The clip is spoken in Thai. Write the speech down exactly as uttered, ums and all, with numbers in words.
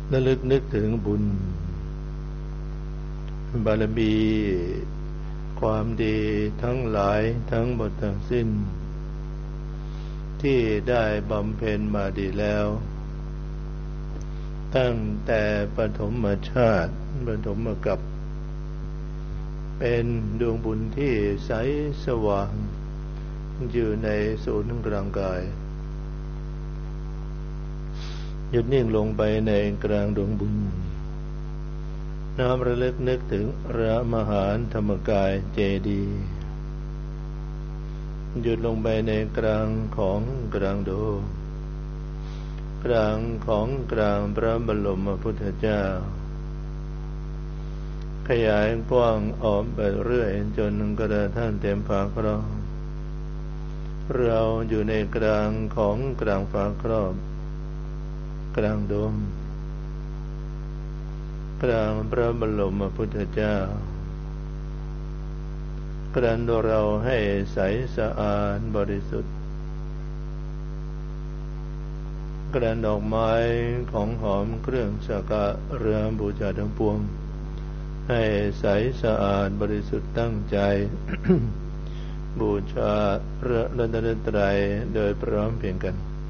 ระลึกนึกถึงบุญบารมีความดีทั้งหลายทั้งหมดทั้งสิ้นที่ได้บำเพ็ญมาดีแล้วตั้งแต่ปฐมชาติปฐมกัปเป็นดวงบุญที่ใสสว่างอยู่ในศูนย์กลางกายหยุดนิ่งลงไปในกลางดวงบุญน้อมระลึกนึกถึงพระมหาธรรมกายเจดีย์หยุดลงไปในกลางของกลางดวงกลางของกลางพระบรมพุทธเจ้าขยายกว้างออกไปเรื่อยจนกระทั่งเต็มฝาครอบเราอยู่ในกลางของกลางฝาครอบกลางดวงกลางพระบรมพุทธเจ้ากลั่นตัวเราให้ใสสะอาดบริสุทธิ์กลั่นดอกไม้ของหอมเครื่องสักการะบูชาทั้งปวงให้ใสสะอาดบริสุทธิ์ตั้งใจ บูชาพระรัตนตรัยโดยพร้อมเพรียงกัน